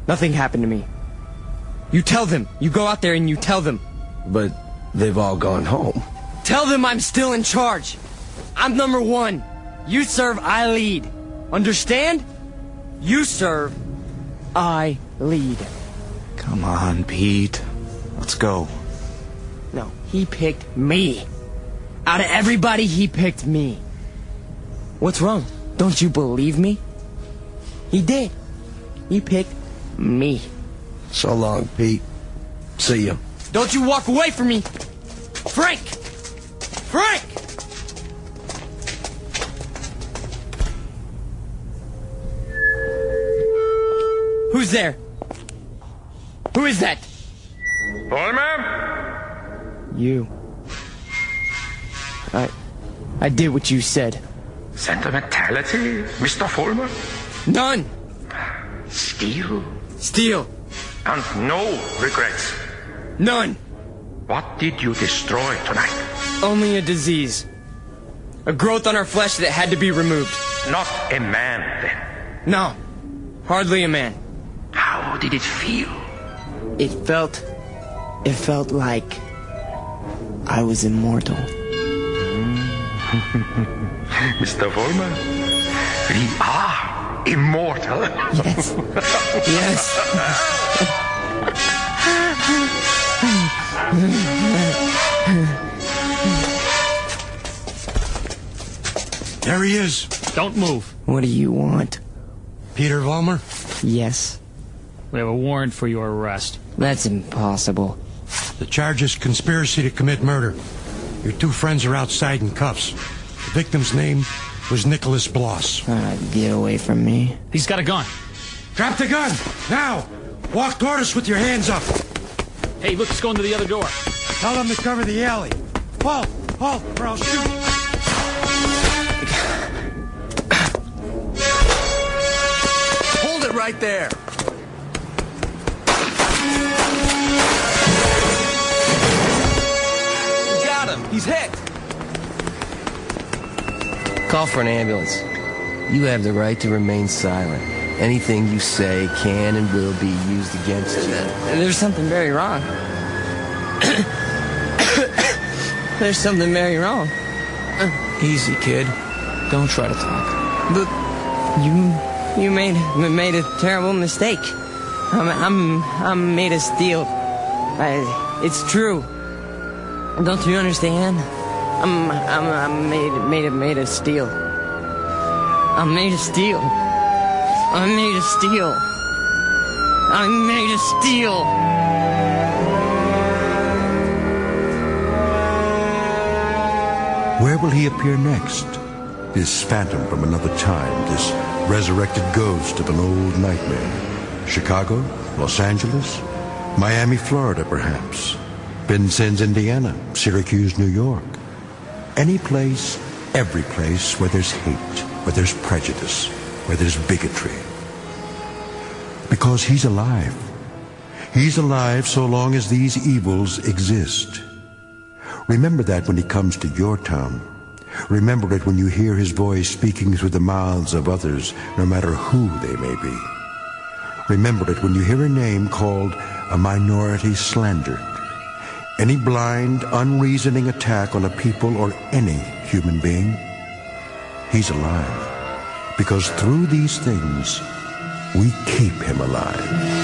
Nothing happened to me. You tell them. You go out there and you tell them. But they've all gone home. Tell them I'm still in charge. I'm number one. You serve, I lead. Understand? You serve, I lead. Come on, Pete. Let's go. No, he picked me. Out of everybody, he picked me. What's wrong? Don't you believe me? He did. He picked me. So long, Pete. See you. Don't you walk away from me! Frank! Frank! Who's there? Who is that? Vollmer? You. I did what you said. Sentimentality, Mr. Vollmer? None! Steel? Steel. And no regrets? None! What did you destroy tonight? Only a disease. A growth on our flesh that had to be removed. Not a man, then? No. Hardly a man. How did it feel? It felt like I was immortal. Mr. Vollmer, we are immortal. Yes. Yes. There he is. Don't move. What do you want? Peter Vollmer? Yes. We have a warrant for your arrest. That's impossible. The charge is conspiracy to commit murder. Your two friends are outside in cuffs. The victim's name was Nicholas Bloss. Get away from me. He's got a gun. Drop the gun! Now! Walk toward us with your hands up. Hey, look, let's go into the other door. Tell them to cover the alley. Halt! Halt, or I'll shoot! Hold it right there. Got him. He's hit. Call for an ambulance. You have the right to remain silent. Anything you say can and will be used against you. There's something very wrong. There's something very wrong. Easy, kid. Don't try to talk. Look, you made a terrible mistake. I'm made of steel. It's true. Don't you understand? I'm made of steel. I'm made of steel. I'm made of steel. I'm made of steel. Where will he appear next? This phantom from another time, this resurrected ghost of an old nightmare. Chicago? Los Angeles? Miami, Florida, perhaps? Vincennes, Indiana? Syracuse, New York? Any place, every place where there's hate, where there's prejudice, where there's bigotry. Because he's alive. He's alive so long as these evils exist. Remember that when he comes to your town. Remember it when you hear his voice speaking through the mouths of others, no matter who they may be. Remember it when you hear a name called a minority slandered. Any blind, unreasoning attack on a people or any human being. He's alive. Because through these things, we keep him alive.